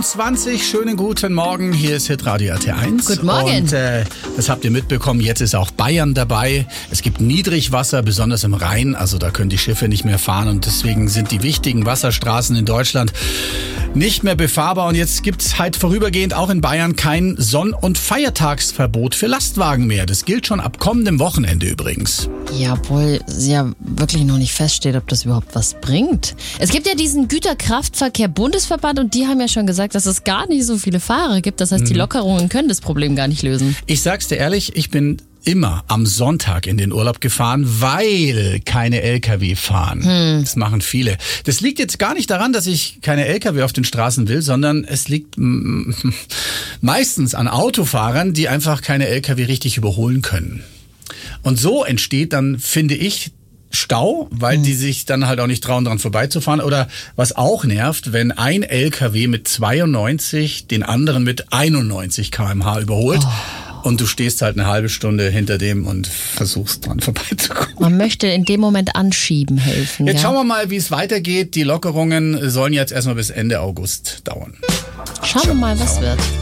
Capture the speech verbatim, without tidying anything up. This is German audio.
einundzwanzig, schönen guten Morgen, hier ist Hitradio R T eins. Guten Morgen. Und äh, das habt ihr mitbekommen, jetzt ist auch Bayern dabei. Es gibt Niedrigwasser, besonders im Rhein, also da können die Schiffe nicht mehr fahren und deswegen sind die wichtigen Wasserstraßen in Deutschland nicht mehr befahrbar. Und jetzt gibt es halt vorübergehend auch in Bayern kein Sonn- und Feiertagsverbot für Lastwagen mehr. Das gilt schon ab kommendem Wochenende übrigens. Ja, obwohl ja wirklich noch nicht feststeht, ob das überhaupt was bringt. Es gibt ja diesen Güterkraftverkehr-Bundesverband und die haben ja schon gesagt, dass es gar nicht so viele Fahrer gibt. Das heißt, die Lockerungen können das Problem gar nicht lösen. Ich sag's dir ehrlich, ich bin immer am Sonntag in den Urlaub gefahren, weil keine L K W fahren. Hm. Das machen viele. Das liegt jetzt gar nicht daran, dass ich keine L K W auf den Straßen will, sondern es liegt mm, meistens an Autofahrern, die einfach keine L K W richtig überholen können. Und so entsteht dann, finde ich, Stau, weil die sich dann halt auch nicht trauen, dran vorbeizufahren. Oder was auch nervt, wenn ein L K W mit zweiundneunzig den anderen mit einundneunzig Kilometer pro Stunde überholt. Oh. Und du stehst halt eine halbe Stunde hinter dem und versuchst dran vorbeizukommen. Man möchte in dem Moment anschieben helfen. Jetzt ja? schauen wir mal, wie es weitergeht. Die Lockerungen sollen jetzt erstmal bis Ende August dauern. Schauen wir mal, was wird.